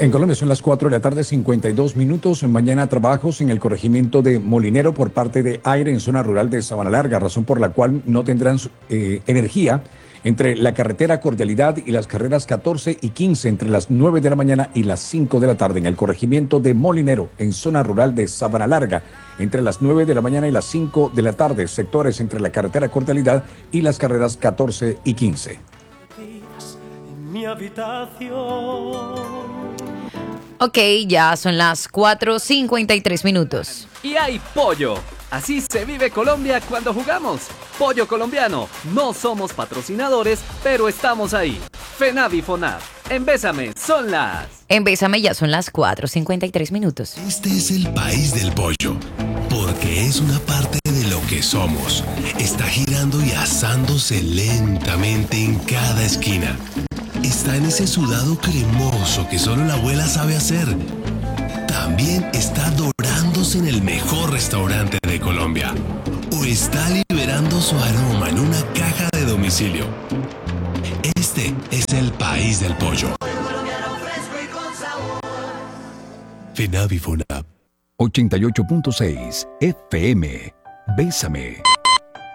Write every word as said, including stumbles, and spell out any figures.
En Colombia son las cuatro de la tarde, cincuenta y dos minutos. Mañana trabajos en el corregimiento de Molinero por parte de Aire en zona rural de Sabana Larga, razón por la cual no tendrán eh, energía entre la carretera Cordialidad y las carreras catorce y quince entre las nueve de la mañana y las cinco de la tarde en el corregimiento de Molinero en zona rural de Sabana Larga entre las nueve de la mañana y las cinco de la tarde, sectores entre la carretera Cordialidad y las carreras catorce y quince. En mi habitación. Ok, ya son las cuatro cincuenta y tres minutos. Y hay pollo. Así se vive Colombia cuando jugamos. Pollo colombiano. No somos patrocinadores, pero estamos ahí. FENAVI y FONAV. En Bésame son las... En Bésame ya son las cuatro cincuenta y tres minutos. Este es el país del pollo, porque es una parte de lo que somos. Está girando y asándose lentamente en cada esquina. Está en ese sudado cremoso que solo la abuela sabe hacer. También está dorándose en el mejor restaurante de Colombia. O está liberando su aroma en una caja de domicilio. Este es el país del pollo. FENAVI y FONAV. ochenta y ocho punto seis F M. Bésame.